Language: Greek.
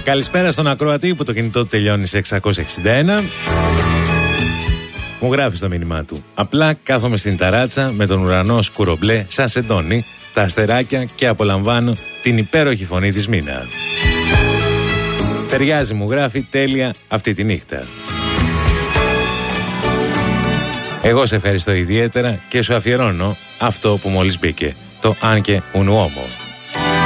Καλησπέρα στον ακροατή που το κινητό του τελειώνει σε 661. Μου γράφει στο μήνυμά του: απλά κάθομαι στην ταράτσα με τον ουρανό σκουρομπλέ σαν σεντόνι, τα αστεράκια και απολαμβάνω την υπέροχη φωνή της Μίνα. Ταιριάζει, μου γράφει, τέλεια αυτή τη νύχτα. Εγώ σε ευχαριστώ ιδιαίτερα και σου αφιερώνω αυτό που μόλις μπήκε, το «Anche un uomo».